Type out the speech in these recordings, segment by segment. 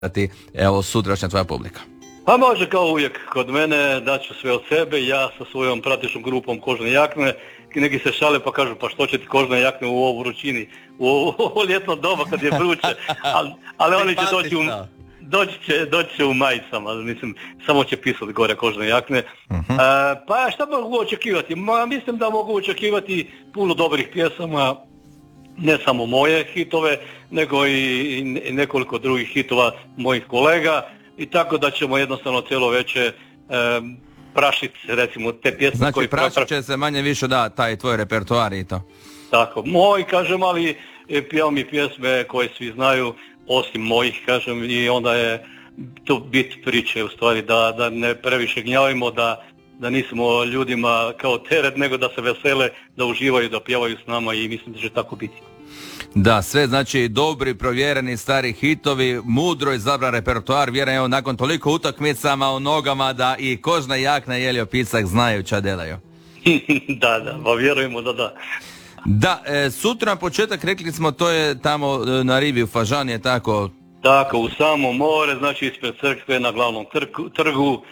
evo sutrašnja tvoja publika? Pa može kao uvijek kod mene, daću sve od sebe, ja sa svojom pratičnom grupom Kožne jakne, neki se šale pa kažu pa što će ti kožne jakne u ovo vrućini, u ovo ljetno doba kad je vruće, ali oni će doći će u majicama, mislim, samo će pisati gore kožne jakne. Pa šta mogu očekivati? Mislim da mogu očekivati puno dobrih pjesama, ne samo moje hitove, nego i nekoliko drugih hitova mojih kolega, i tako da ćemo jednostavno cijelo veće prašiti, recimo, te pjesme. Znači prašit će se manje više taj tvoj repertoar i to. Tako, moj, kažem, ali pjevam i pjesme koje svi znaju, osim mojih, kažem, i onda je to bit priče, u stvari, da ne previše gnjavimo, da nismo ljudima kao teret, nego da se vesele, da uživaju, da pjevaju s nama, i mislim da će tako biti. Da, sve znači dobri, provjereni stari hitovi, mudro izabran repertoar, vjerujem evo nakon toliko utakmicama u nogama da i Kožna jakna i Elio Pisak znaju ča delaju. Da, pa vjerujemo da. Da, sutra početak, rekli smo, to je tamo na rivi u Fažani, je tako? Tako, u samo more, znači ispred crkve na glavnom trgu.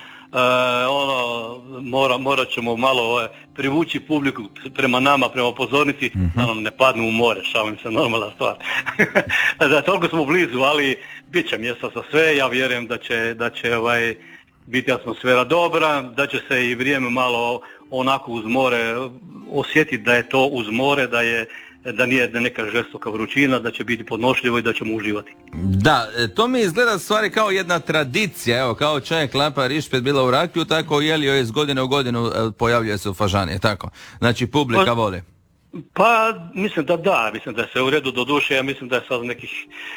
Morat ćemo malo privući publiku prema nama, prema pozornici, da nam ne padnu u more, šalim se, normalna stvar. Da, toliko smo blizu, ali bit će mjesta za sve, ja vjerujem da će biti atmosfera dobra, da će se i vrijeme malo onako uz more osjetiti da je to uz more, da nije neka žestoka vrućina, da će biti podnošljivo i da ćemo uživati. Da, to mi izgleda stvari kao jedna tradicija, evo, kao čaj, klapa, rišpet bila u rakiju, tako i Elio iz godine u godinu pojavljuje se u Fažani, tako? Znači publika voli. Pa, mislim da je sve u redu, do duše, ja mislim da je sad nekih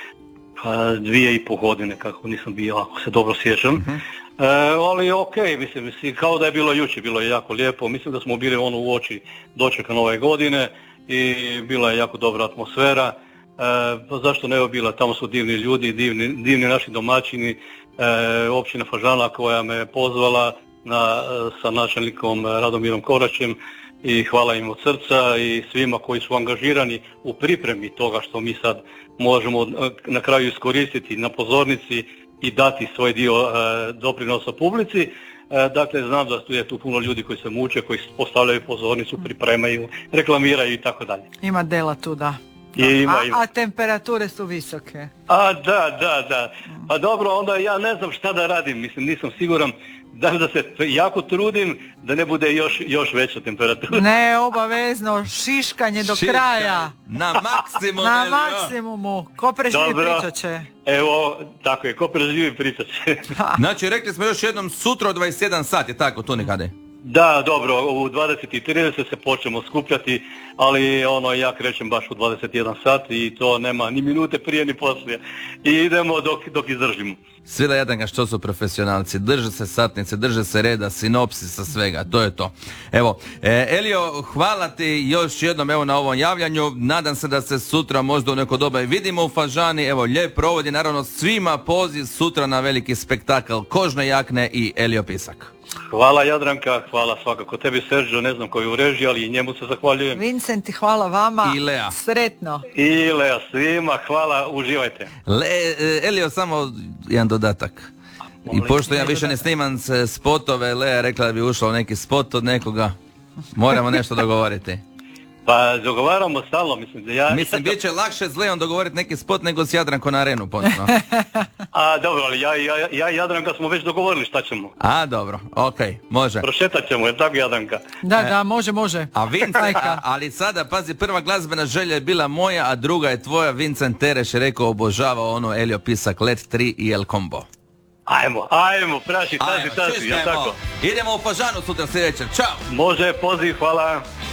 2,5 godine, kako nisam bio, ako se dobro sjećam. Ali okej, mislim, kao da je bilo jučer, bilo je jako lijepo, mislim da smo bili u oči dočeka nove godine i bila je jako dobra atmosfera. Pa zašto ne bi bila, tamo su divni ljudi, divni naši domaćini, općina Fažana koja me pozvala sa načelnikom Radomirom Koračem, i hvala im od srca i svima koji su angažirani u pripremi toga što mi sad možemo na kraju iskoristiti na pozornici i dati svoj dio doprinosa publici. Dakle, znam da je tu puno ljudi koji se muče, koji postavljaju pozornicu, pripremaju, reklamiraju i tako dalje. Ima dela tu, da. Ima. A temperature su visoke. Da. Pa dobro, onda ja ne znam šta da radim, mislim, nisam siguran da se jako trudim da ne bude još veća temperatura. Ne, obavezno, šiškanje do kraja. Na maksimumu. Na maksimumu. Ko preživi pričat će. Evo, tako je, ko preživi pričat će. Znači, rekli smo još jednom sutra od 21 sat, je tako, tu nekade? Da, dobro, u 20:30 se počnemo skupljati, ali ja krećem baš u 21 sat i to nema ni minute prije ni poslije. I idemo dok izdržimo. Svila Jadranka, što su profesionalci, drže se satnice, drže se reda, sinopsisa svega, to je to. Evo, Elio, hvala ti još jednom evo na ovom javljanju, nadam se da se sutra možda u neko doba i vidimo u Fažani, evo, lijep provod i naravno svima poziv sutra na veliki spektakl Kožne jakne i Elio Pisak. Hvala Jadranka, hvala svakako tebi Sergio, ne znam koji u režiji, ali i njemu se zahvaljujem. Vincent, hvala vama. I Lea. Sretno. I Lea, svima hvala, uživajte. Elio, samo jedan dodatak. I pošto ja više ne snimam spotove, Lea rekla da bi ušla u neki spot od nekoga. Moramo nešto dogovoriti. Pa dogovaramo stalno, mislim da ja... Mislim, bit će lakše s Leon dogovoriti neki spot nego s Jadranko na Arenu počnu. Dobro, ali ja i Jadranka smo već dogovorili šta ćemo. Dobro, okej, može. Prošetat ćemo, je tako Jadranka? Da, može. A Vincent, ali sada, pazi, prva glazbena želja je bila moja, a druga je tvoja. Vincent Tereš je rekao, obožava Elio Pisak, Let 3 i El Combo. Ajmo, praši, tazi, ja tako. Idemo u Fažanu sutra sljedeće, čao! Može, poziv, hvala.